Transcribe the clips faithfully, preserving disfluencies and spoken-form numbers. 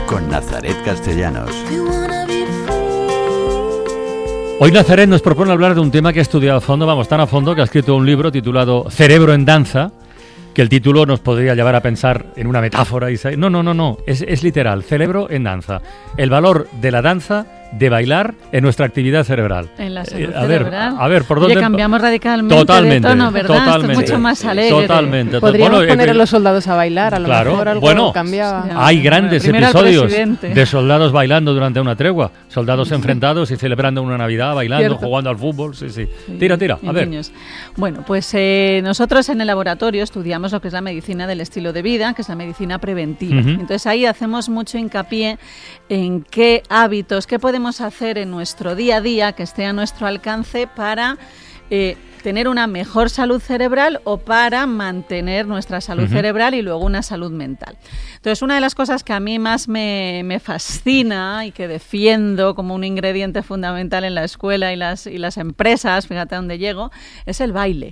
con Nazaret Castellanos. Hoy Nazaret nos propone hablar de un tema que ha estudiado a fondo, vamos, tan a fondo que ha escrito un libro titulado Cerebro en Danza, que el título nos podría llevar a pensar en una metáfora. Y no, no, no, no, es, es literal, cerebro en danza. El valor de la danza, de bailar en nuestra actividad cerebral. En la salud eh, a ver, cerebral. A ver, ¿por Oye, dónde? cambiamos radicalmente totalmente, de tono, ¿verdad? Totalmente, Esto es mucho más alegre. Totalmente. Podríamos bueno, poner eh, a los soldados a bailar, a lo claro, mejor algo bueno, cambiaba. Sí, hay grandes Primero episodios presidente. de soldados bailando durante una tregua, soldados enfrentados y celebrando una Navidad, bailando, Cierto. jugando al fútbol, sí, sí. Tira, tira, a ver. Niños. Bueno, pues eh, nosotros en el laboratorio estudiamos lo que es la medicina del estilo de vida, que es la medicina preventiva. Uh-huh. Entonces ahí hacemos mucho hincapié en qué hábitos, qué podemos hacer en nuestro día a día que esté a nuestro alcance para eh, tener una mejor salud cerebral o para mantener nuestra salud uh-huh. cerebral y luego una salud mental. Entonces, una de las cosas que a mí más me, me fascina y que defiendo como un ingrediente fundamental en la escuela y las, y las empresas, fíjate a dónde llego, es el baile.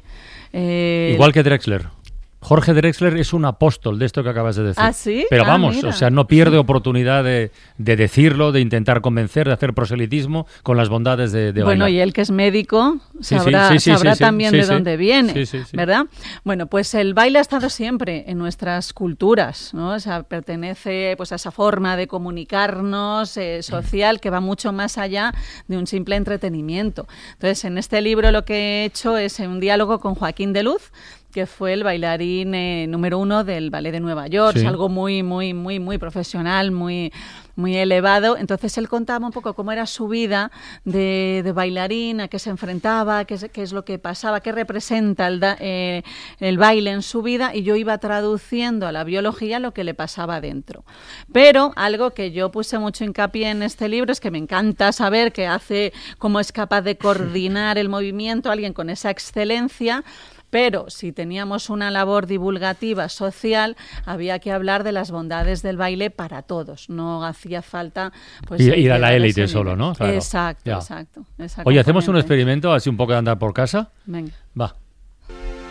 Eh, Igual que Drexler. Jorge Drexler es un apóstol de esto que acabas de decir. ¿Ah, sí? Pero ah, vamos, mira. o sea, no pierde oportunidad de, de decirlo, de intentar convencer, de hacer proselitismo con las bondades de, de bueno, bailar. y él que es médico Sí, sabrá, sí, sí, sí, sabrá sí, sí, también sí, de sí. dónde viene, Sí, sí, sí. ¿verdad? Bueno, pues el baile ha estado siempre en nuestras culturas, ¿no? O sea, pertenece pues a esa forma de comunicarnos eh, social que va mucho más allá de un simple entretenimiento. Entonces, en este libro lo que he hecho es un diálogo con Joaquín de Luz, que fue el bailarín eh, número uno del Ballet de Nueva York, Sí. es algo muy, muy, muy, muy profesional, muy, muy elevado. Entonces él contaba un poco cómo era su vida de, de bailarín, a qué se enfrentaba, qué es, qué es lo que pasaba, qué representa el, da, eh, el baile en su vida, y yo iba traduciendo a la biología lo que le pasaba dentro. Pero algo que yo puse mucho hincapié en este libro es que me encanta saber qué hace, cómo es capaz de coordinar el movimiento alguien con esa excelencia. Pero si teníamos una labor divulgativa social, había que hablar de las bondades del baile para todos. No hacía falta... Pues, ir, ir a la llegar élite ese solo, nivel. ¿no? Claro. Exacto, Ya. exacto. esa Oye, ¿hacemos un componente. experimento así un poco de andar por casa? Venga. Va.